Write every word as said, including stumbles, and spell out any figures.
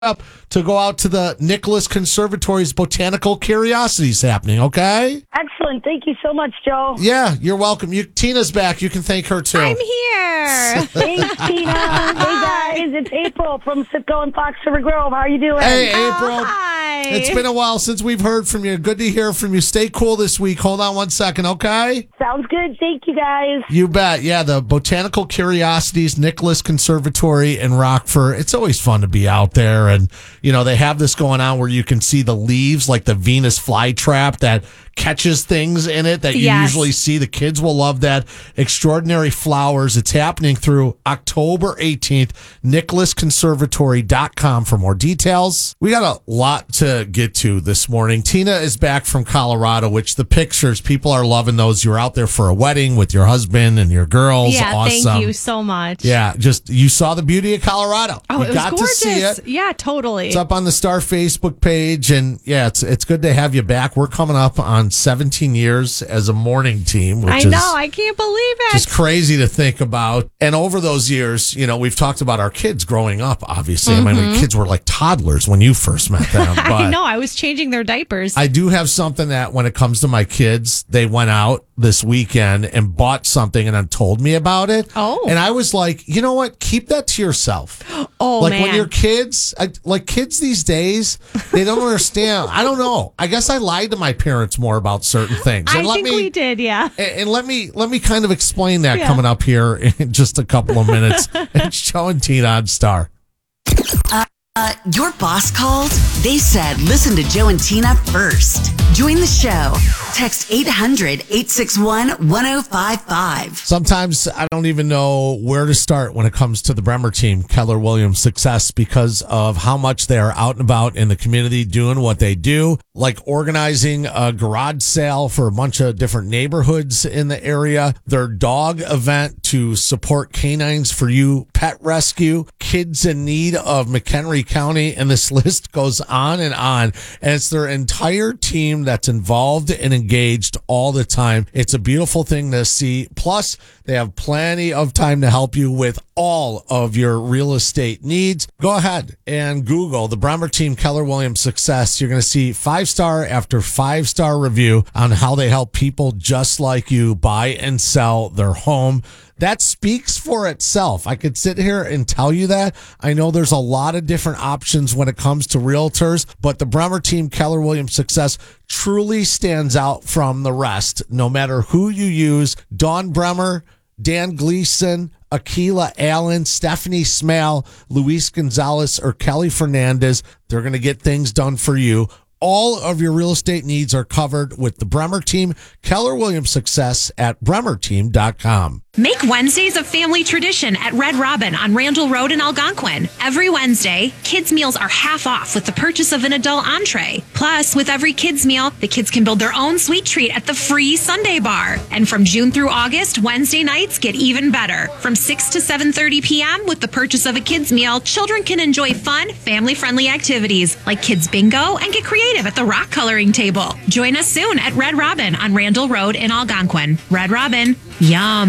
up to go out to the Nicholas Conservatory's Botanical Curiosities happening, okay? Excellent. Thank you so much, Joe. Yeah, you're welcome. You, Tina's back. You can thank her, too. I'm here. Thanks, Tina. Hey, guys. It's April from Sitco and Fox River Grove. How are you doing? Hey, April. Oh, hi. It's been a while since we've heard from you. Good to hear from you. Stay cool this week. Hold on one second, okay? Sounds good. Thank you, guys. You bet. Yeah, the Botanical Curiosities, Nicholas Conservatory in Rockford. It's always fun to be out there. And, you know, they have this going on where you can see the leaves, like the Venus flytrap that catches things in it that you Yes. usually see. The kids will love that. Extraordinary Flowers. It's happening through October eighteenth. nicholas conservatory dot com for more details. We got a lot to get to this morning. Tina is back from Colorado, which the pictures, people are loving those. You were out there for a wedding with your husband and your girls. Yeah, awesome. thank you so much. Yeah, just you saw the beauty of Colorado. Oh, you it was got gorgeous. to see it. Yeah, totally. It's up on the Star Facebook page, and yeah, it's it's good to have you back. We're coming up on seventeen years as a morning team, which I is know. I can't believe it. just crazy to think about. And over those years, you know, we've talked about our kids growing up, obviously. Mm-hmm. I mean, kids were like toddlers when you first met them. But I know. I was changing their diapers. I do have something that when it comes to my kids, they went out this weekend and bought something and then told me about it. Oh. And I was like, you know what? Keep that to yourself. oh, like man. when you're kids, I, like kids these days, they don't understand. I don't know. I guess I lied to my parents more about certain things. I And let think me, we did, yeah. and and let me let me kind of explain that Yeah. coming up here in just a couple of minutes. It's Joe and Tina on Star. Uh, your boss called? They said listen to Joe and Tina first. Join the show. Text eight hundred, eight six one, one oh five five. Sometimes I don't even know where to start when it comes to the Bremer team, Keller Williams success, because of how much they are out and about in the community doing what they do, like organizing a garage sale for a bunch of different neighborhoods in the area, their dog event to support Canines for You pet rescue, kids in need of McHenry County, and this list goes on and on. And it's their entire team that's involved and engaged all the time. It's a beautiful thing to see. Plus, they have plenty of time to help you with all of your real estate needs. Go ahead and Google the Bremer team Keller Williams success. You're going to see five star after five star review on how they help people just like you buy and sell their home. That speaks for itself. I could sit here and tell you that. I know there's a lot of different options when it comes to realtors, but the Bremer team Keller Williams success truly stands out from the rest. No matter who you use, Dawn Bremer, Dan Gleason, Akila Allen, Stephanie Smale, Luis Gonzalez, or Kelly Fernandez, they're going to get things done for you. All of your real estate needs are covered with the Bremer team Keller Williams success at bremer team dot com. Make Wednesdays a family tradition at Red Robin on Randall Road in Algonquin. Every Wednesday, kids' meals are half off with the purchase of an adult entree. Plus, with every kids' meal, the kids can build their own sweet treat at the free Sunday bar. And from June through August, Wednesday nights get even better. From six to seven thirty p.m. with the purchase of a kids' meal, children can enjoy fun, family-friendly activities like kids bingo and get creative at the rock coloring table. Join us soon at Red Robin on Randall Road in Algonquin. Red Robin, yum.